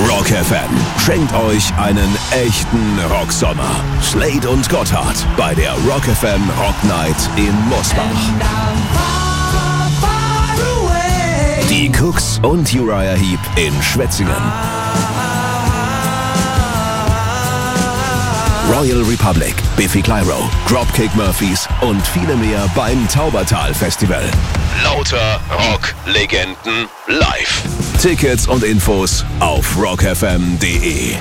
Rock FM schenkt euch einen echten Rocksommer. Slade und Gotthard bei der Rock FM Rock Night in Mosbach. Die Cooks und Uriah Heep in Schwetzingen. Royal Republic, Biffy Clyro, Dropkick Murphys und viele mehr beim Taubertal Festival. Lauter Rock-Legenden live. Tickets und Infos auf rockfm.de.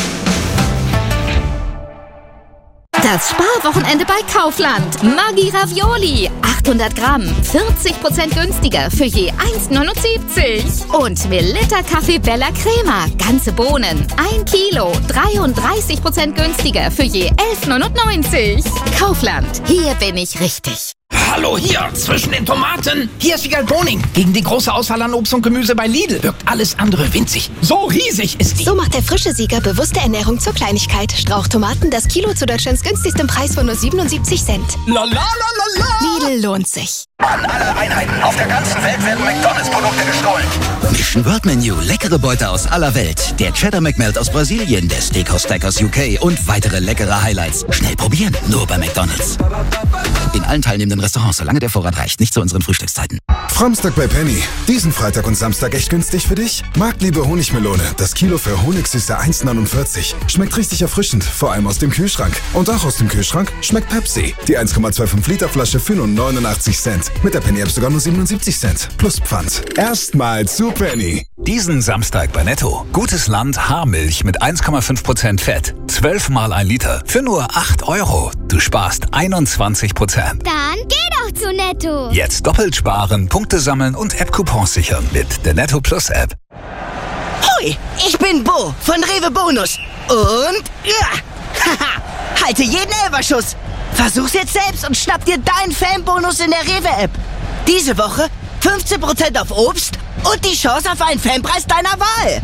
Das Sparwochenende bei Kaufland. Maggi Ravioli. 800 Gramm. 40% günstiger für je 1,79. Und Melitta Kaffee Bella Crema. Ganze Bohnen. 1 Kilo. 33% günstiger für je 11,99. Kaufland. Hier bin ich richtig. Hallo hier, zwischen den Tomaten. Hier ist Wiegald Boning. Gegen die große Auswahl an Obst und Gemüse bei Lidl wirkt alles andere winzig. So riesig ist die. So macht der frische Sieger bewusste Ernährung zur Kleinigkeit. Strauchtomaten, das Kilo zu Deutschlands günstigstem Preis von nur 77 Cent. La la la la la. Lidl lohnt sich. An alle Einheiten auf der ganzen Welt werden McDonalds-Produkte gestohlen. Mission World Menu, leckere Beute aus aller Welt. Der Cheddar McMelt aus Brasilien, der Steakhouse Stack aus UK und weitere leckere Highlights. Schnell probieren, nur bei McDonalds. In allen teilnehmenden Restaurants, solange der Vorrat reicht, nicht zu unseren Frühstückszeiten. Framstag bei Penny. Diesen Freitag und Samstag echt günstig für dich? Marktliebe Honigmelone. Das Kilo für Honigsüße 1,49. Schmeckt richtig erfrischend, vor allem aus dem Kühlschrank. Und auch aus dem Kühlschrank schmeckt Pepsi. Die 1,25 Liter Flasche für nur 89 Cent. Mit der Penny-App sogar nur 77 Cent. Plus Pfand. Erstmal zu Penny. Diesen Samstag bei Netto. Gutes Land Haarmilch mit 1,5% Fett. 12 mal 1 Liter. Für nur 8 €. Du sparst 21%. Dann geh doch zu Netto. Jetzt doppelt sparen, Punkte sammeln und App-Coupons sichern mit der Netto Plus App. Hoi, ich bin Bo von Rewe Bonus. Und haha, halte jeden Elferschuss. Versuch's jetzt selbst und schnapp dir deinen Fanbonus in der Rewe-App. Diese Woche 15% auf Obst und die Chance auf einen Fanpreis deiner Wahl.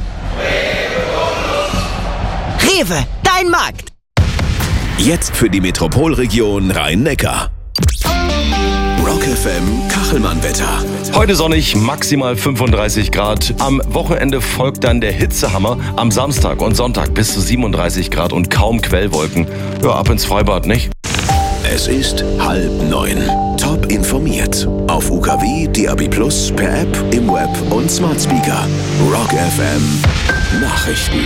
Rewe, dein Markt. Jetzt für die Metropolregion Rhein-Neckar. Rock FM Kachelmann-Wetter. Heute sonnig, maximal 35 Grad. Am Wochenende folgt dann der Hitzehammer. Am Samstag und Sonntag bis zu 37 Grad und kaum Quellwolken. Ja, ab ins Freibad, nicht? Es ist 8:30. Top informiert. Auf UKW, DAB+, per App, im Web und Smart Speaker. Rock FM Nachrichten.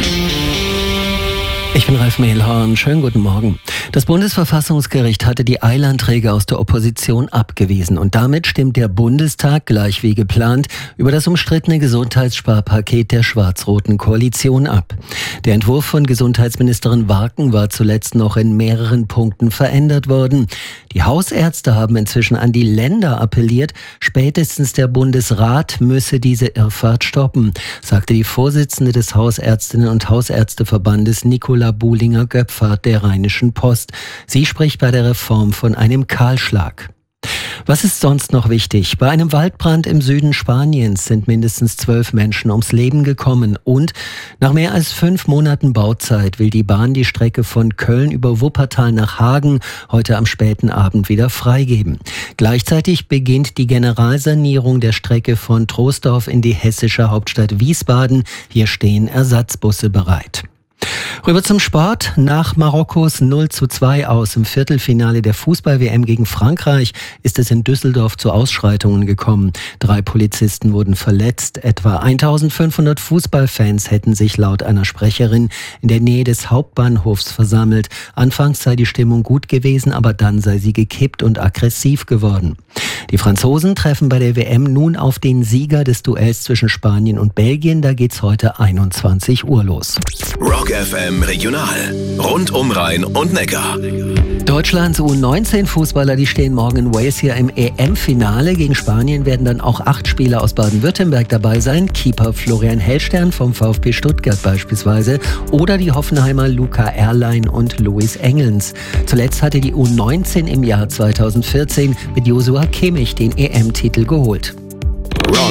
Ich bin Ralf Mehlhorn. Schönen guten Morgen. Das Bundesverfassungsgericht hatte die Eilanträge aus der Opposition abgewiesen und damit stimmt der Bundestag gleich wie geplant über das umstrittene Gesundheitssparpaket der schwarz-roten Koalition ab. Der Entwurf von Gesundheitsministerin Warken war zuletzt noch in mehreren Punkten verändert worden. Die Hausärzte haben inzwischen an die Länder appelliert, spätestens der Bundesrat müsse diese Irrfahrt stoppen, sagte die Vorsitzende des Hausärztinnen- und Hausärzteverbandes Nicola Buhlinger-Göpfert der Rheinischen Post. Sie spricht bei der Reform von einem Kahlschlag. Was ist sonst noch wichtig? Bei einem Waldbrand im Süden Spaniens sind mindestens 12 Menschen ums Leben gekommen und nach mehr als 5 Monaten Bauzeit will die Bahn die Strecke von Köln über Wuppertal nach Hagen heute am späten Abend wieder freigeben. Gleichzeitig beginnt die Generalsanierung der Strecke von Troisdorf in die hessische Hauptstadt Wiesbaden. Hier stehen Ersatzbusse bereit. Rüber zum Sport. Nach Marokkos 0:2 aus im Viertelfinale der Fußball-WM gegen Frankreich ist es in Düsseldorf zu Ausschreitungen gekommen. 3 Polizisten wurden verletzt. Etwa 1500 Fußballfans hätten sich laut einer Sprecherin in der Nähe des Hauptbahnhofs versammelt. Anfangs sei die Stimmung gut gewesen, aber dann sei sie gekippt und aggressiv geworden. Die Franzosen treffen bei der WM nun auf den Sieger des Duells zwischen Spanien und Belgien. Da geht's heute 21 Uhr los. Rock FM Regional. Rund um Rhein und Neckar. Deutschlands U19-Fußballer, die stehen morgen in Wales hier im EM-Finale. Gegen Spanien werden dann auch 8 Spieler aus Baden-Württemberg dabei sein. Keeper Florian Hellstern vom VfB Stuttgart beispielsweise. Oder die Hoffenheimer Luca Erlein und Louis Engelns. Zuletzt hatte die U19 im Jahr 2014 mit Joshua Kimmich den EM-Titel geholt.